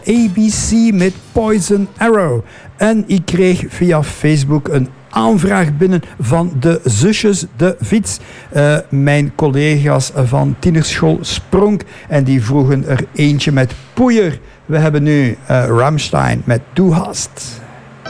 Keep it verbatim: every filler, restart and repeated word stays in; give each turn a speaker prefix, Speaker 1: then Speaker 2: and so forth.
Speaker 1: A B C met Poison Arrow. En ik kreeg via Facebook een aanvraag binnen van de zusjes De Fiets. Uh, mijn collega's van tienerschool Sprong. En die vroegen er eentje met Poeier. We hebben nu uh, Rammstein met Du hast.